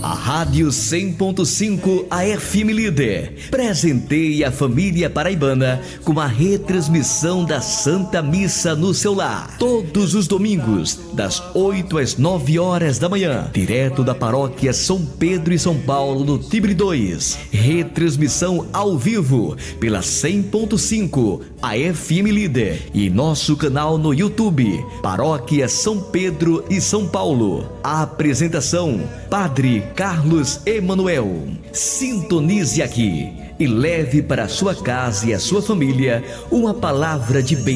A Rádio 100.5, a FM Líder, presenteia a família paraibana com a retransmissão da Santa Missa no seu lar. Todos os domingos, das 8 às 9 horas da manhã, direto da paróquia São Pedro e São Paulo, no Tibre 2. Retransmissão ao vivo pela 100.5, a FM Líder, e nosso canal no YouTube, Paróquia São Pedro e São Paulo. A apresentação, Padre Carlos Emanuel. Sintonize aqui e leve para a sua casa e a sua família uma palavra de bênção.